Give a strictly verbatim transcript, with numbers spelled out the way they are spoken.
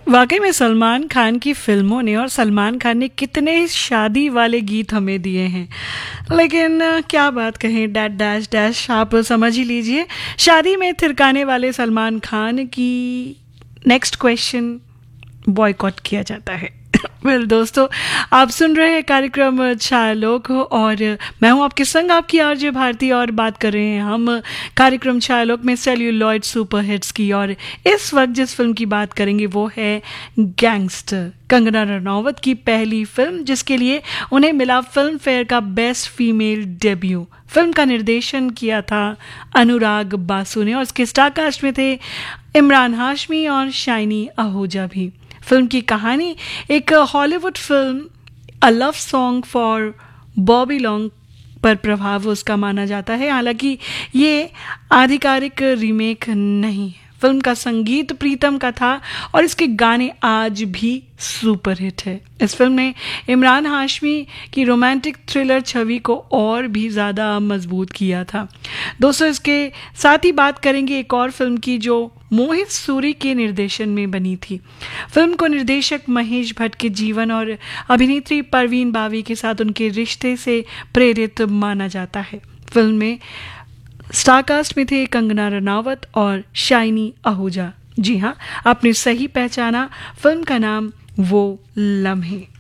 वाकई में सलमान खान की फिल्मों ने और सलमान खान ने कितने शादी वाले गीत हमें दिए हैं। लेकिन अ, क्या बात कहें, डैश डैश डैश आप समझ ही लीजिए। शादी में थिरकाने वाले सलमान खान की नेक्स्ट क्वेश्चन बॉयकॉट किया जाता है। वेल दोस्तों, आप सुन रहे हैं कार्यक्रम छायालोक और मैं हूं आपके संग आपकी आरजे भारती और बात कर रहे हैं हम कार्यक्रम छायालोक में सेल्यूलॉइड सुपर हिट्स की। और इस वक्त जिस फिल्म की बात करेंगे वो है गैंगस्टर, कंगना रनौत की पहली फिल्म जिसके लिए उन्हें मिला फिल्म फेयर का बेस्ट फीमेल डेब्यू। फिल्म का निर्देशन किया था अनुराग बासु ने और उसके स्टार कास्ट में थे इमरान हाशमी और शाइनी आहूजा भी। फिल्म की कहानी एक Hollywood film a love song for Bobby long पर प्रभाव उसका माना जाता है। हालांकि ये आधिकारिक रीमेक नहीं है। फिल्म का संगीत प्रीतम का था और इसके गाने आज भी सुपर हिट है। इस फिल्म ने इमरान हाशमी की रोमांटिक थ्रिलर छवि को और भी ज़्यादा मजबूत किया था। दोस्तों, इसके साथ ही बात करेंगे एक और फिल्म की जो मोहित सूरी के निर्देशन में बनी थी। फिल्म को निर्देशक महेश भट्ट के जीवन और अभिनेत्री परवीन बावी के साथ उनके रिश्ते से प्रेरित माना जाता है। फिल्म में स्टारकास्ट में थे कंगना रनौत और शाइनी आहूजा। जी हाँ, आपने सही पहचाना, फिल्म का नाम वो लम्हे।